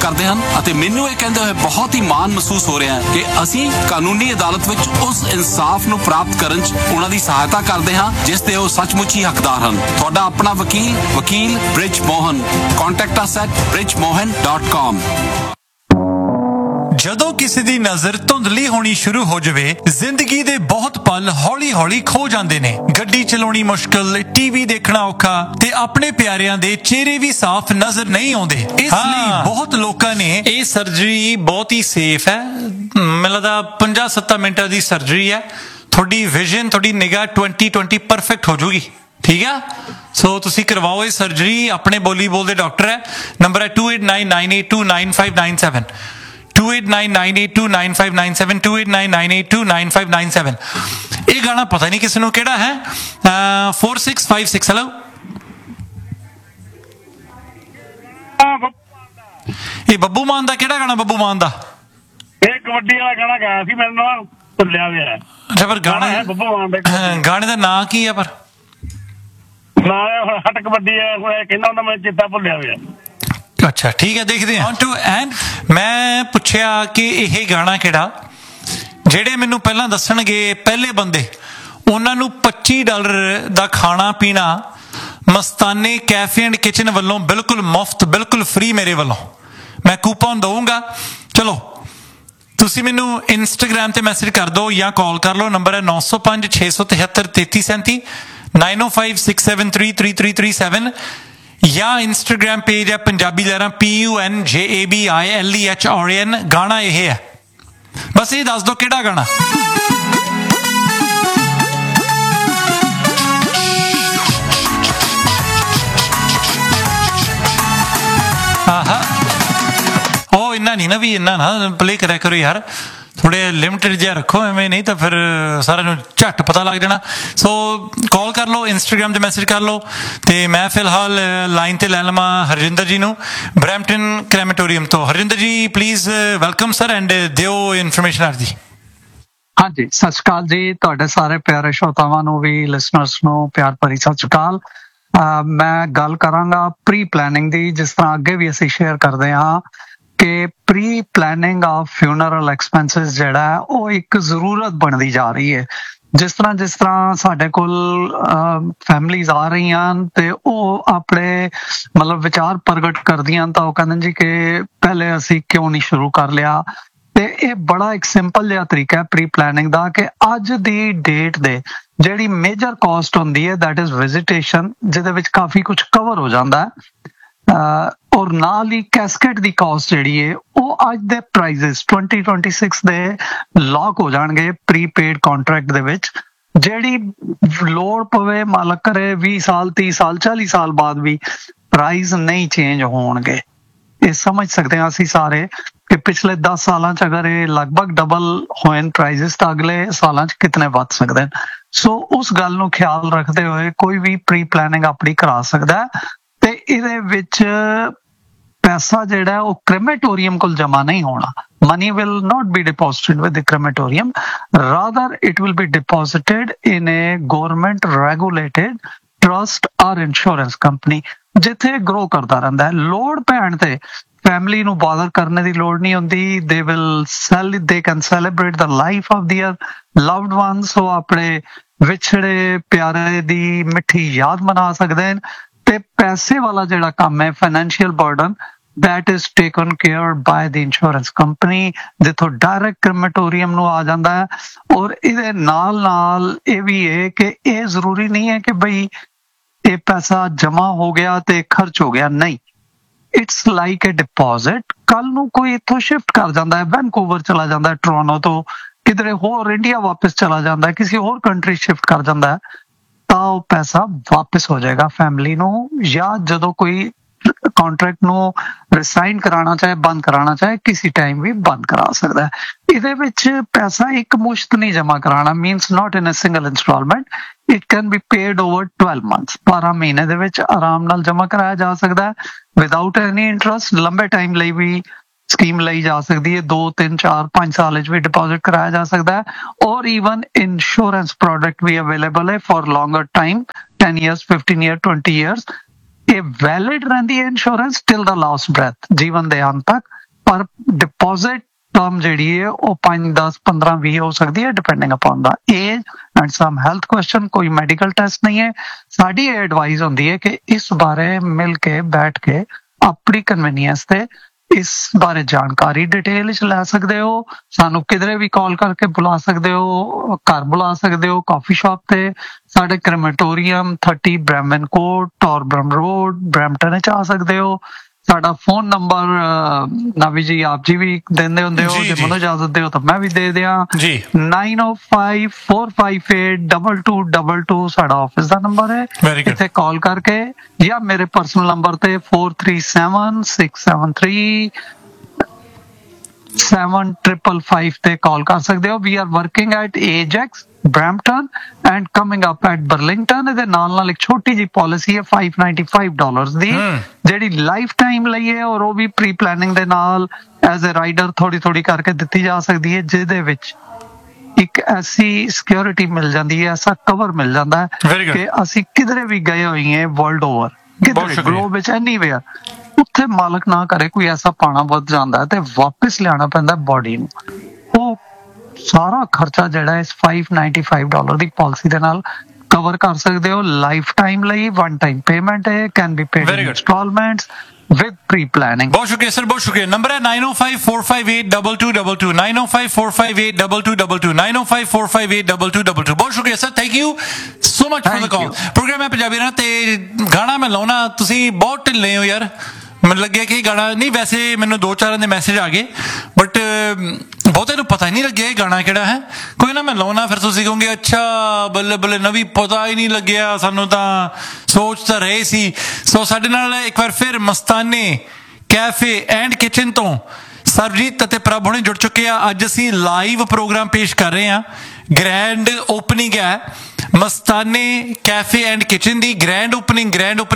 ਕਰਦੇ ਹਨ ਅਤੇ ਮੈਨੂੰ ਇਹ ਕਹਿੰਦੇ ਹੋਏ ਬਹੁਤ ਹੀ ਮਾਣ ਮਹਿਸੂਸ ਹੋ ਰਿਹਾ ਹੈ ਕਿ ਅਸੀਂ ਕਾਨੂੰਨੀ ਅਦਾਲਤ ਵਿੱਚ ਉਸ ਇਨਸਾਫ ਨੂੰ ਪ੍ਰਾਪਤ ਕਰਨ 'ਚ ਉਹਨਾਂ ਦੀ ਸਹਾਇਤਾ ਕਰਦੇ ਹਾਂ ਜਿਸ ਦੇ ਉਹ ਸੱਚਮੁੱਚ ਹੀ ਹੱਕਦਾਰ ਹਨ। ਤੁਹਾਡਾ ਆਪਣਾ ਵਕੀਲ bridge Mohan. Contact us at bridgemohan.com। ਜਦੋਂ ਕਿਸੇ ਦੀ ਨਜ਼ਰ ਧੁੰਦਲੀ ਹੋਣੀ ਸ਼ੁਰੂ ਹੋ ਜਾਵੇ, ਜ਼ਿੰਦਗੀ ਦੇ ਬਹੁਤ ਪਲ ਹੌਲੀ-ਹੌਲੀ ਖੋ ਜਾਂਦੇ ਨੇ। ਗੱਡੀ ਚਲਾਉਣੀ ਮੁਸ਼ਕਲ, ਟੀਵੀ ਦੇਖਣਾ ਔਖਾ ਤੇ ਆਪਣੇ ਪਿਆਰਿਆਂ ਦੇ ਚਿਹਰੇ ਵੀ ਸਾਫ਼ ਨਜ਼ਰ ਨਹੀਂ ਆਉਂਦੇ। ਇਸ ਲਈ ਬਹੁਤ ਲੋਕਾਂ ਨੇ ਇਹ ਸਰਜਰੀ ਬਹੁਤ ਹੀ ਸੇਫ ਹੈ। ਮੈਨੂੰ ਲੱਗਦਾ 50-70 ਮਿੰਟਾਂ ਦੀ ਸਰਜਰੀ ਹੈ। ਤੁਹਾਡੀ ਵਿਜ਼ਨ, ਤੁਹਾਡੀ ਨਿਗਾਹ 20/20 ਪਰਫੈਕਟ ਹੋ ਜਾਊਗੀ। ਠੀਕ ਆ, ਸੋ ਤੁਸੀਂ ਕਰਵਾਓ ਇਹ ਸਰਜਰੀ। ਆਪਣੇ ਬੋਲ ਦੇ ਡਾਕਟਰ ਹੈ। ਨੰਬਰ ਹੈ 2899829597 2899829597 2899829597। ਇਹ ਗਾਣਾ ਪਤਾ ਨਹੀਂ ਕਿਸ ਨੂੰ ਕਿਹੜਾ ਹੈ। 4656 ਹੈਲੋ, ਇਹ ਬੱਬੂ ਮਾਨ ਦਾ ਕਿਹੜਾ ਗਾਣਾ? ਬੱਬੂ ਮਾਨ ਦਾ ਇਹ ਕਬੱਡੀ ਵਾਲਾ ਗਾਣਾ ਗਾਇਆ ਸੀ, ਮੈਨੂੰ ਨਾ ਭੁੱਲਿਆ ਹੋਇਆ। ਅੱਛਾ, ਪਰ ਗਾਣਾ ਹੈ ਬੱਬੂ ਮਾਨ ਦਾ। ਗਾਣੇ ਦਾ ਨਾਂ ਕੀ ਹੈ? ਪਰ ਨਾ ਹਟ ਕਬੱਡੀ ਕਹਿੰਦਾ ਹੁੰਦਾ, ਮੈਂ ਚੇਤਾ ਭੁੱਲਿਆ ਹੋਇਆ। ਅੱਛਾ ਠੀਕ ਹੈ, ਦੇਖਦੇ ਹਾਂ। ਐਂਡ ਮੈਂ ਪੁੱਛਿਆ ਕਿ ਇਹ ਗਾਣਾ ਕਿਹੜਾ? ਜਿਹੜੇ ਮੈਨੂੰ ਪਹਿਲਾਂ ਦੱਸਣਗੇ ਪਹਿਲੇ ਬੰਦੇ, ਉਹਨਾਂ ਨੂੰ $25 ਦਾ ਖਾਣਾ ਪੀਣਾ ਮਸਤਾਨੇ ਕੈਫੇ ਐਂਡ ਕਿਚਨ ਵੱਲੋਂ ਬਿਲਕੁਲ ਮੁਫਤ, ਬਿਲਕੁਲ ਫ੍ਰੀ ਮੇਰੇ ਵੱਲੋਂ ਮੈਂ ਕੂਪਨ ਦਊਂਗਾ। ਚਲੋ ਤੁਸੀਂ ਮੈਨੂੰ ਇੰਸਟਾਗ੍ਰਾਮ ਤੇ ਮੈਸੇਜ ਕਰ ਦਿਓ ਜਾਂ ਕਾਲ ਕਰ ਲਓ। ਨੰਬਰ ਹੈ 9056733337 9056733337 ਜਾਂ ਇੰਸਟਾਗ੍ਰਾਮ ਪੇਜ ਹੈ ਪੰਜਾਬੀ ਲਹਿਰਾਂ PUNJABILEHRAN। ਗਾਣਾ ਇਹ ਹੈ, ਬਸ ਇਹ ਦੱਸ ਦਿਓ ਕਿਹੜਾ ਗਾਣਾ। ਉਹ ਇੰਨਾ ਨਹੀਂ ਨਾ, ਵੀ ਇੰਨਾ ਨਾ ਪਲੇ ਕਰਿਆ ਕਰੋ ਯਾਰ, ਥੋੜੇ ਲਿਮਟਿਡ ਜਿਹਾ ਰੱਖੋ, ਐਵੇਂ ਨਹੀਂ ਤਾਂ ਫਿਰ ਸਾਰਿਆਂ ਨੂੰ ਝੱਟ ਪਤਾ ਲੱਗ ਜਾਣਾ। ਸੋ ਕਾਲ ਕਰ ਲਓ, ਇੰਸਟਾਗ੍ਰਾਮ ਤੇ ਮੈਸੇਜ ਕਰ ਲਓ। ਤੇ ਮੈਂ ਫਿਲਹਾਲ ਲਾਈਨ ਤੇ ਲੈ ਲਵਾਂ ਹਰਜਿੰਦਰ ਜੀ ਨੂੰ ਬਰੈਂਪਟਨ ਕ੍ਰੈਮੇਟੋਰੀਅਮ ਤੋਂ। ਹਰਜਿੰਦਰ ਜੀ ਪਲੀਜ਼ ਵੈਲਕਮ ਸਰ, ਐਂਡ ਦਿਓ ਇਨਫੋਰਮੇਸ਼ਨ ਅੱਜ ਦੀ। ਹਾਂਜੀ, ਸਤਿ ਸ਼੍ਰੀ ਅਕਾਲ ਜੀ। ਤੁਹਾਡੇ ਸਾਰੇ ਪਿਆਰੇ ਸ਼ਰੋਤਾਵਾਂ ਨੂੰ ਵੀ, ਲਿਸਨਰਸ ਨੂੰ ਪਿਆਰ ਭਰੀ ਸਤਿ ਸ਼੍ਰੀ ਅਕਾਲ। ਮੈਂ ਗੱਲ ਕਰਾਂਗਾ ਪ੍ਰੀ ਪਲੈਨਿੰਗ ਦੀ। ਜਿਸ ਤਰ੍ਹਾਂ ਅੱਗੇ ਵੀ ਅਸੀਂ ਸ਼ੇਅਰ ਕਰਦੇ ਹਾਂ ਕਿ pre planning of funeral expenses ਜਿਹੜਾ ਹੈ ਉਹ ਇੱਕ ਜ਼ਰੂਰਤ ਬਣਦੀ ਜਾ ਰਹੀ ਹੈ। ਜਿਸ ਤਰ੍ਹਾਂ ਸਾਡੇ ਕੋਲ ਫੈਮਲੀਜ਼ ਆ ਰਹੀਆਂ ਤੇ ਉਹ ਆਪਣੇ ਮਤਲਬ ਵਿਚਾਰ ਪ੍ਰਗਟ ਕਰਦੀਆਂ, ਤਾਂ ਉਹ ਕਹਿੰਦੇ ਜੀ ਕਿ ਪਹਿਲੇ ਅਸੀਂ ਕਿਉਂ ਨਹੀਂ ਸ਼ੁਰੂ ਕਰ ਲਿਆ। ਤੇ ਇਹ ਬੜਾ ਇੱਕ ਸਿੰਪਲ ਜਿਹਾ ਤਰੀਕਾ ਹੈ ਪ੍ਰੀ ਪਲੈਨਿੰਗ ਦਾ ਕਿ ਅੱਜ ਦੀ ਡੇਟ ਦੇ ਜਿਹੜੀ ਮੇਜਰ ਕਾਸਟ ਹੁੰਦੀ ਹੈ ਦੈਟ ਇਜ਼ ਵਿਜ਼ਿਟੇਸ਼ਨ, ਜਿਹਦੇ ਵਿੱਚ ਕਾਫੀ ਕੁਝ ਕਵਰ ਹੋ ਜਾਂਦਾ ਹੈ। ਔਰ ਨਾਲ ਹੀ ਕੈਸਕੇਟ ਦੀ ਕਾਸਟ ਜਿਹੜੀ ਹੈ ਉਹ ਅੱਜ ਦੇ ਪ੍ਰਾਈਸਿਸ 2026 ਦੇ ਲੌਕ ਹੋ ਜਾਣਗੇ ਪ੍ਰੀਪੇਡ ਕੰਟਰੈਕਟ ਦੇ ਵਿੱਚ। ਜਿਹੜੀ ਲੋੜ ਪਵੇ ਮਾਲਕ ਕਰੇ 20 ਸਾਲ 30 ਸਾਲ 40 ਸਾਲ ਬਾਅਦ ਵੀ ਪ੍ਰਾਈਸ ਨਹੀਂ ਚੇਂਜ ਹੋਣਗੇ। ਇਹ ਸਮਝ ਸਕਦੇ ਹਾਂ ਅਸੀਂ ਸਾਰੇ ਕਿ ਪਿਛਲੇ 10 ਸਾਲਾਂ 'ਚ ਅਗਰ ਇਹ ਲਗਭਗ ਡਬਲ ਹੋਏ ਪ੍ਰਾਈਸਿਸ ਤਾਂ ਅਗਲੇ ਸਾਲਾਂ 'ਚ ਕਿਤਨੇ ਵੱਧ ਸਕਦੇ ਨੇ। ਸੋ ਉਸ ਗੱਲ ਨੂੰ ਖਿਆਲ ਰੱਖਦੇ ਹੋਏ ਕੋਈ ਵੀ ਪ੍ਰੀ ਪਲੈਨਿੰਗ ਆਪਣੀ ਕਰਾ ਸਕਦਾ ਹੈ। ਤੇ ਇਹਦੇ ਵਿੱਚ ਪੈਸਾ ਜਿਹੜਾ ਉਹ ਕ੍ਰੇਮੇਟੋਰੀਅਮ ਕੋਲ ਜਮਾ ਨਹੀਂ ਹੋਣਾ। money will not be deposited with the crematorium, rather it will be deposited in a government regulated trust or insurance company ਜਿੱਥੇ ਗਰੋ ਕਰਦਾ ਰਹਿੰਦਾ ਹੈ। ਲੋੜ ਪੈਣ ਤੇ ਫੈਮਿਲੀ ਨੂੰ ਬਾਦਰ ਕਰਨ ਦੀ ਲੋੜ ਨਹੀਂ ਹੁੰਦੀ। they can celebrate the life of their loved ones, ਸੋ ਆਪਣੇ ਵਿਛੜੇ ਪਿਆਰੇ ਦੀ ਮਿੱਠੀ ਯਾਦ ਮਨਾ ਸਕਦੇ ਨੇ। ਤੇ ਪੈਸੇ ਵਾਲਾ ਜਿਹੜਾ ਕੰਮ ਹੈ financial burden that is taken care by the insurance company, ਜਿੱਥੋਂ ਡਾਇਰੈਕਟ ਕ੍ਰੇਮੇਟੋਰੀਅਮ ਨੂੰ ਆ ਜਾਂਦਾ ਹੈ। ਔਰ ਇਹਦੇ ਨਾਲ ਇਹ ਵੀ ਹੈ ਕਿ ਇਹ ਜ਼ਰੂਰੀ ਨਹੀਂ ਹੈ ਕਿ ਬਈ ਇਹ ਪੈਸਾ ਜਮਾ ਹੋ ਗਿਆ ਤੇ ਖਰਚ ਹੋ ਗਿਆ, ਨਹੀਂ। It's like a deposit. ਕੱਲ ਨੂੰ ਕੋਈ ਇੱਥੋਂ ਸ਼ਿਫਟ ਕਰ ਜਾਂਦਾ ਹੈ, ਵੈਨਕੂਵਰ ਚਲਾ ਜਾਂਦਾ ਹੈ ਟੋਰਾਂਟੋ ਤੋਂ, ਕਿਧਰੇ ਹੋਰ ਇੰਡੀਆ ਵਾਪਸ ਚਲਾ ਜਾਂਦਾ ਹੈ, ਕਿਸੇ ਹੋਰ ਕੰਟਰੀ ਸ਼ਿਫਟ ਕਰ ਜਾਂਦਾ ਹੈ, ਤਾਂ ਉਹ ਪੈਸਾ ਵਾਪਸ ਹੋ ਜਾਏਗਾ ਫੈਮਿਲੀ ਨੂੰ। ਜਾਂ ਜਦੋਂ ਕੋਈ ਕੰਟਰੈਕਟ ਨੂੰ ਰਿਸਾਈਨ ਕਰਾਉਣਾ ਚਾਹੇ, ਬੰਦ ਕਰਾਉਣਾ ਚਾਹੇ, ਕਿਸੇ ਟਾਈਮ ਵੀ ਬੰਦ ਕਰਾ ਸਕਦਾ ਹੈ। ਇਹਦੇ ਵਿੱਚ ਪੈਸਾ ਇੱਕ ਮੁਸ਼ਤ ਨਹੀਂ ਜਮਾ ਕਰਾਉਣਾ, means not in a single instalment, it can be paid over 12 months। 12 ਮਹੀਨੇ ਦੇ ਵਿੱਚ ਆਰਾਮ ਨਾਲ ਜਮਾ ਕਰਾਇਆ ਜਾ ਸਕਦਾ ਹੈ ਵਿਦਆਊਟ ਐਨੀ ਇੰਟਰਸਟ। ਲੰਬੇ ਟਾਈਮ ਲਈ ਵੀ ਸਕੀਮ ਲਈ ਜਾ ਸਕਦੀ ਹੈ, 2 3 4 5 ਸਾਲ ਵਿੱਚ ਵੀ ਡਿਪੋਜ਼ਿਟ ਕਰਾਇਆ ਜਾ ਸਕਦਾ ਹੈ। ਔਰ ਈਵਨ ਇੰਸ਼ੋਰੈਂਸ ਪ੍ਰੋਡਕਟ ਵੀ ਅਵੇਲੇਬਲ ਹੈ for ਲੌਂਗਰ time, 10 years 15 years 20 years। ਇਹ ਵੈਲਿਡ ਰਹਿੰਦੀ ਹੈ ਇੰਸ਼ੋਰੈਂਸ ਟਿਲ ਦਾ ਲਾਸਟ ਬ੍ਰੈਥ, ਜੀਵਨ ਦੇ ਅੰਤ ਤੱਕ। ਪਰ ਡਿਪੋਜ਼ਿਟ ਟਰਮ ਜਿਹੜੀ ਹੈ ਉਹ 5, 10, 15, 20 ਹੋ ਸਕਦੀ ਹੈ depending upon the age and sum health question. ਕੋਈ ਮੈਡੀਕਲ ਟੈਸਟ ਨਹੀਂ ਹੈ। ਸਾਡੀ ਇਹ ਐਡਵਾਈਸ ਹੁੰਦੀ ਹੈ ਕਿ ਇਸ ਬਾਰੇ ਮਿਲ ਕੇ ਬੈਠ ਕੇ ਆਪਣੀ ਕਨਵੀਨੀਅੰਸ ਤੇ ਇਸ ਬਾਰੇ ਜਾਣਕਾਰੀ ਡਿਟੇਲ ਵਿੱਚ ਲੈ ਸਕਦੇ ਹੋ। ਸਾਨੂੰ ਕਿਧਰੇ ਵੀ ਕਾਲ ਕਰਕੇ ਬੁਲਾ ਸਕਦੇ ਹੋ, ਘਰ ਬੁਲਾ ਸਕਦੇ ਹੋ, ਕਾਫੀ ਸ਼ਾਪ ਤੇ। ਸਾਡੇ ਕ੍ਰੈਮੇਟੋਰੀਅਮ 30 ਬ੍ਰੈਮਨ ਕੋਰਟ, ਟੌਰਬਰਨ ਰੋਡ, ਬ੍ਰੈਂਪਟਨ ਵਿੱਚ ਆ ਸਕਦੇ ਹੋ। ਸਾਡਾ ਫੋਨ ਨੰਬਰ ਨਵੀ ਜੀ ਆਪ ਜੀ ਵੀ ਦਿੰਦੇ ਹੁੰਦੇ ਹੋ, ਜੇ ਮੈਨੂੰ ਇਜਾਜ਼ਤ ਦਿਓ ਤਾਂ ਮੈਂ ਵੀ ਦੇ ਦਿਆਂ ਜੀ। 9054582222 ਸਾਡਾ ਆਫਿਸ ਦਾ ਨੰਬਰ ਹੈ। ਇੱਥੇ ਕਾਲ ਕਰਕੇ ਜਾਂ ਮੇਰੇ ਪਰਸਨਲ ਨੰਬਰ ਤੇ 4376737555 ਤੇ ਕਾਲ ਕਰ ਸਕਦੇ ਹੋ। ਵੀ are working at ਏਜੈਕਸ, Brampton and coming up at Burlington. ਇਹਦੇ ਨਾਲ ਇੱਕ ਛੋਟੀ ਜੀ ਪਾਲਿਸੀ ਹੈ $595 ਦੀ, ਜਿਹੜੀ ਲਾਈਫ ਟਾਈਮ ਲਈ ਹੈ, ਔਰ ਉਹ ਵੀ ਪ੍ਰੀ ਪਲੈਨਿੰਗ ਦੇ ਨਾਲ ਐਜ਼ ਅ ਰਾਈਡਰ ਥੋੜੀ ਕਰਕੇ ਦਿੱਤੀ ਜਾ ਸਕਦੀ ਹੈ, ਜਿਹਦੇ ਵਿੱਚ ਇੱਕ ਐਸੀ ਸਿਕਿਉਰਿਟੀ ਮਿਲ ਜਾਂਦੀ ਹੈ, ਐਸਾ ਕਵਰ ਮਿਲ ਜਾਂਦਾ ਹੈ ਕਿ ਅਸੀਂ ਕਿਧਰੇ ਵੀ ਗਏ ਹੋਈਏ ਵਰਲਡ ਓਵਰ, ਕਿਧਰੇ ਗਲੋਬ ਵਿੱਚ ਐਨੀਵੇਅਰ, ਉੱਥੇ ਮਾਲਕ ਨਾ ਕਰੇ ਕੋਈ ਐਸਾ ਪਾਣਾ ਵੱਧ ਜਾਂਦਾ ਹੈ ਤੇ ਵਾਪਿਸ ਲਿਆਉਣਾ ਪੈਂਦਾ ਬੋਡੀ ਨੂੰ। ਉਹ ਸਾਰਾ ਖਰਚਾ ਜਿਹੜਾ ਇਸ $595 ਦੀ ਪਾਲਿਸੀ ਦੇ ਨਾਲ ਕਵਰ ਕਰ ਸਕਦੇ ਹੋ ਲਾਈਫ ਟਾਈਮ ਲਈ। ਵਨ ਟਾਈਮ ਪੇਮੈਂਟ ਹੈ, can be paid in instalments with pre-planning। बहुत शुक्रिया सर, बहुत शुक्रिया। नंबर है 9054582222, 9054582222, 9054582222। बहुत शुक्रिया sir, thank you so much for the call. Programme है पंजाबी ना ते गाना मैं लाउना, तुसी बहुत ढिले हो यार। ਮੈਨੂੰ ਲੱਗਿਆ ਕਿ ਗਾਣਾ ਨਹੀਂ, ਵੈਸੇ ਮੈਨੂੰ 2-4 ਦੇ ਮੈਸੇਜ ਆ ਗਏ, ਬਟ ਬਹੁਤੇ ਨੂੰ ਪਤਾ ਹੀ ਨਹੀਂ ਲੱਗਿਆ ਇਹ ਗਾਣਾ ਕਿਹੜਾ ਹੈ। ਕੋਈ ਨਾ ਮੈਂ ਲਾਉਣਾ, ਫਿਰ ਤੁਸੀਂ ਕਹੋਗੇ ਅੱਛਾ ਬੱਲੇ ਬੱਲੇ ਨਵੀਂ, ਪਤਾ ਹੀ ਨਹੀਂ ਲੱਗਿਆ ਸਾਨੂੰ, ਤਾਂ ਸੋਚ ਤਾਂ ਰਹੇ ਸੀ। ਸੋ ਸਾਡੇ ਨਾਲ ਇੱਕ ਵਾਰ ਫਿਰ ਮਸਤਾਨੇ ਕੈਫੇ ਐਂਡ ਕਿਚਨ ਤੋਂ ਸਰਬਜੀਤ ਅਤੇ ਪ੍ਰਭ ਹੁਣੇ ਜੁੜ ਚੁੱਕੇ ਆ। ਅੱਜ ਅਸੀਂ ਲਾਈਵ ਪ੍ਰੋਗਰਾਮ ਪੇਸ਼ ਕਰ ਰਹੇ ਹਾਂ। ਗ੍ਰੈਂਡ ਓਪਨਿੰਗ ਹੈ ਮਸਤਾਨੇ cafe and kitchen the. Grand opening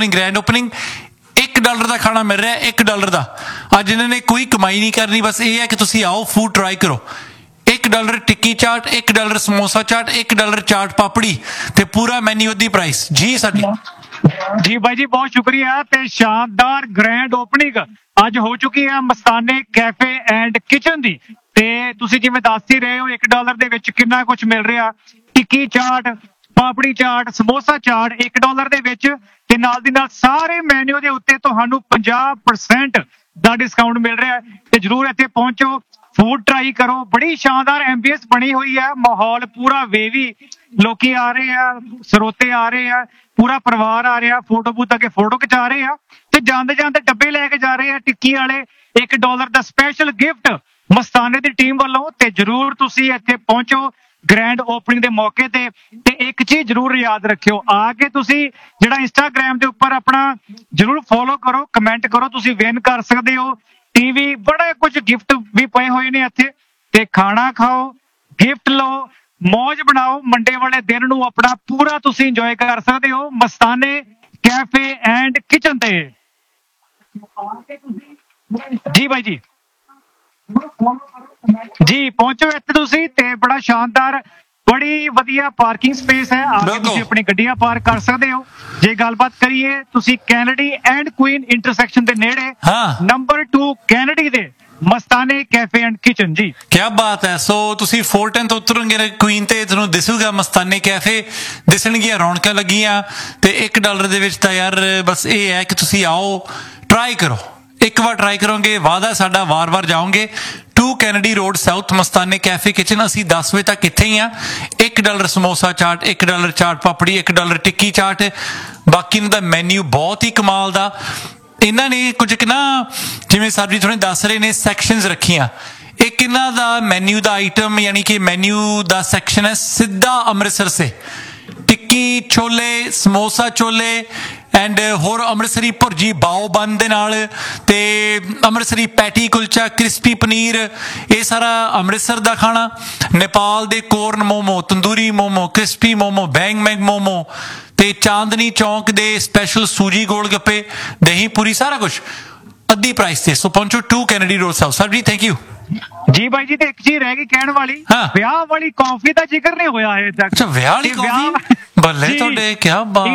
$1 ਦਾ ਖਾਣਾ ਮਿਲ ਰਿਹਾ, $1 ਦਾ। ਅੱਜ ਇਹਨਾਂ ਨੇ ਕੋਈ ਕਮਾਈ ਨਹੀਂ ਕਰਨੀ, ਬਸ ਇਹ ਹੈ ਕਿ ਤੁਸੀਂ ਆਓ, ਫੂਡ ਟਰਾਈ ਕਰੋ। $1 ਟਿੱਕੀ ਚਾਟ, $1 ਸਮੋਸਾ ਚਾਟ, $1 ਚਾਟ ਪਾਪੜੀ ਤੇ ਪੂਰਾ ਮੈਨੂ ਦੀ ਪ੍ਰਾਈਸ ਜੀ ਸਾਡੀ। ਜੀ ਬਾਈ ਜੀ ਬਹੁਤ ਸ਼ੁਕਰੀਆ। ਤੇ ਸ਼ਾਨਦਾਰ ਗ੍ਰੈਂਡ ਓਪਨਿੰਗ ਅੱਜ ਹੋ ਚੁੱਕੀ ਹੈ ਮਸਤਾਨੇ ਕੈਫੇ ਐਂਡ ਕਿਚਨ ਦੀ। ਤੇ ਤੁਸੀਂ ਜਿਵੇਂ ਦੱਸ ਹੀ ਰਹੇ ਹੋ $1 ਦੇ ਵਿੱਚ ਕਿੰਨਾ ਕੁਝ ਮਿਲ ਰਿਹਾ। ਟਿੱਕੀ ਚਾਟ, ਪਾਪੜੀ ਚਾਟ, ਸਮੋਸਾ ਚਾਟ $1 ਦੇ ਵਿੱਚ, ਤੇ ਨਾਲ ਦੀ ਨਾਲ ਸਾਰੇ ਮੈਨੂ ਦੇ ਉੱਤੇ ਤੁਹਾਨੂੰ 50% ਦਾ ਡਿਸਕਾਊਂਟ ਮਿਲ ਰਿਹਾ। ਤੇ ਜਰੂਰ ਇੱਥੇ ਪਹੁੰਚੋ, ਫੂਡ ਟਰਾਈ ਕਰੋ। ਬੜੀ ਸ਼ਾਨਦਾਰ ਐਂਬੀਐਂਸ ਬਣੀ ਹੋਈ ਹੈ, ਮਾਹੌਲ ਪੂਰਾ ਵੇਵੀ, ਲੋਕੀ ਆ ਰਹੇ ਆ, ਸਰੋਤੇ ਆ ਰਹੇ ਆ, ਪੂਰਾ ਪਰਿਵਾਰ ਆ ਰਿਹਾ, ਫੋਟੋ ਬੂਥ ਅੱਗੇ ਫੋਟੋ ਖਿਚਾ ਰਹੇ ਆ, ਤੇ ਜਾਂਦੇ ਜਾਂਦੇ ਡੱਬੇ ਲੈ ਕੇ ਜਾ ਰਹੇ ਆ ਟਿੱਕੀ ਵਾਲੇ। $1 ਦਾ ਸਪੈਸ਼ਲ ਗਿਫਟ ਮਸਤਾਨੇ ਦੀ ਟੀਮ ਵੱਲੋਂ। ਤੇ ਜਰੂਰ ਤੁਸੀਂ ਇੱਥੇ ਪਹੁੰਚੋ ਗ੍ਰੈਂਡ ਓਪਨਿੰਗ ਦੇ ਮੌਕੇ ਤੇ। ਤੇ ਇੱਕ ਚੀਜ਼ ਜਰੂਰ ਯਾਦ ਰੱਖਿਓ, ਆ ਕੇ ਤੁਸੀਂ ਜਿਹੜਾ ਇੰਸਟਾਗ੍ਰਾਮ ਦੇ ਉੱਪਰ ਆਪਣਾ ਜਰੂਰ ਫੋਲੋ ਕਰੋ, ਕਮੈਂਟ ਕਰੋ, ਤੁਸੀਂ ਵਿਨ ਕਰ ਸਕਦੇ ਹੋ ਟੀਵੀ। ਬੜਾ ਕੁਝ ਗਿਫਟ ਵੀ ਪਏ ਹੋਏ ਨੇ ਇੱਥੇ। ਤੇ ਖਾਣਾ ਖਾਓ, ਗਿਫਟ ਲਓ, ਮੌਜ ਬਣਾਓ। ਮੰਡੇ ਵਾਲੇ ਦਿਨ ਨੂੰ ਆਪਣਾ ਪੂਰਾ ਤੁਸੀਂ ਇੰਜੋਏ ਕਰ ਸਕਦੇ ਹੋ ਮਸਤਾਨੇ ਕੈਫੇ ਐਂਡ ਕਿਚਨ ਤੇ। ਜੀ ਬਾਈ ਜੀ ਜੀ ਪਹੁੰਚੋ ਇੱਥੇ ਤੁਸੀਂ। ਤੇ ਬੜਾ ਸ਼ਾਨਦਾਰ, ਬੜੀ ਵਧੀਆ ਪਾਰਕਿੰਗ ਸਪੇਸ ਹੈ, ਆ ਕੇ ਤੁਸੀਂ ਆਪਣੀ ਗੱਡੀਆਂ ਪਾਰਕ ਕਰ ਸਕਦੇ ਹੋ। ਜੇ ਗੱਲਬਾਤ ਕਰੀਏ ਤੁਸੀਂ ਕੈਨੇਡੀ ਐਂਡ ਕੁਈਨ ਇੰਟਰਸੈਕਸ਼ਨ ਦੇ ਨੇੜੇ ਨੰਬਰ 2 ਕੈਨੇਡੀ ਦੇ ਮਸਤਾਨੇ ਕੈਫੇ ਐਂਡ ਕਿਚਨ ਜੀ। ਕਿਆ ਬਾਤ ਹੈ। ਸੋ ਤੁਸੀਂ ਫੋਰਟਨ ਤੋਂ ਉਤਰੋਗੇ ਕੁਈਨ ਤੇ ਤੁਹਾਨੂੰ ਦਿਸੂਗਾ ਮਸਤਾਨੇ ਕੈਫੇ, ਦਿਸਣਗੀਆਂ ਰੌਣਕਾਂ ਲੱਗੀਆਂ। ਤੇ $1 ਦੇ ਵਿੱਚ ਤਾਂ ਯਾਰ ਬਸ ਇਹ ਹੈ ਕਿ ਤੁਸੀਂ ਆਓ, ਟਰਾਈ ਕਰੋ। ਇੱਕ ਵਾਰ ਟਰਾਈ ਕਰੋਗੇ, ਵਾਅਦਾ ਸਾਡਾ ਵਾਰ-ਵਾਰ ਜਾਓਗੇ। 2 ਕੈਨੇਡੀ ਰੋਡ ਸਾਊਥ ਮਸਤਾਨੇ ਕੈਫੇ ਕਿਚਨ। ਅਸੀਂ 10 ਵਜੇ ਤੱਕ ਇੱਥੇ ਹੀ ਆ। $1 ਸਮੋਸਾ ਚਾਟ, $1 ਚਾਟ ਪਾਪੜੀ, $1 ਟਿੱਕੀ ਚਾਟ। ਬਾਕੀ ਇਹਨਾਂ ਦਾ ਮੈਨੂ ਬਹੁਤ ਹੀ ਕਮਾਲ ਦਾ। ਇਹਨਾਂ ਨੇ ਕੁਝ ਕਿ ਨਾ, ਜਿਵੇਂ ਸਰਬਜੀਤ ਥੋੜੇ ਦੱਸ ਰਹੇ ਨੇ, ਸੈਕਸ਼ਨਸ ਰੱਖੀਆਂ। ਇੱਕ ਇਹਨਾਂ ਦਾ ਮੈਨੂ ਦਾ ਆਈਟਮ, ਯਾਨੀ ਕਿ ਮੈਨੂ ਦਾ ਸੈਕਸ਼ਨ ਹੈ ਸਿੱਧਾ ਅੰਮ੍ਰਿਤਸਰ ਸੇ, ਟਿੱਕੀ ਛੋਲੇ, ਸਮੋਸਾ ਛੋਲੇ ਐਂਡ ਹੋਰ ਅੰਮ੍ਰਿਤਸਰੀ ਭੁਰਜੀ ਬਾਓ ਬੰਨ ਦੇ ਨਾਲ, ਤੇ ਅੰਮ੍ਰਿਤਸਰੀ ਪੈਟੀ ਕੁਲਚਾ, ਕ੍ਰਿਸਪੀ ਪਨੀਰ, ਇਹ ਸਾਰਾ ਅੰਮ੍ਰਿਤਸਰ ਦਾ ਖਾਣਾ। ਨੇਪਾਲ ਦੇ corn momo, tandoori momo, crispy momo, bang ਮੈਂਗ momo, ਤੇ ਚਾਂਦਨੀ ਚੌਂਕ ਦੇ ਸਪੈਸ਼ਲ ਸੂਜੀ ਗੋਲ ਗੱਪੇ, ਦਹੀਂ ਪੂਰੀ, ਸਾਰਾ ਕੁਝ ਅੱਧੀ ਪ੍ਰਾਈਸ ਤੇ। ਸੋ ਪਹੁੰਚੋ 2 ਕੈਨੇਡੀ ਰੋਡ ਸਾਊਥ। ਸਰ ਜੀ ਥੈਂਕ ਯੂ ਜੀ ਬਾਈ ਜੀ। ਤੇ ਇੱਕ ਚੀਜ਼ ਰਹਿ ਗਈ ਕਹਿਣ ਵਾਲੀ, ਵਿਆਹ ਵਾਲੀ ਕਾਫੀ ਦਾ ਜ਼ਿਕਰ ਨਹੀਂ ਹੋਇਆ ਹੈ। ਅੱਛਾ, ਵਿਆਹ ਵਾਲੀ ਕਾਫੀ ਬੱਲੇ ਤੁਹਾਡੇ, ਕਿਆ ਬਾਤ।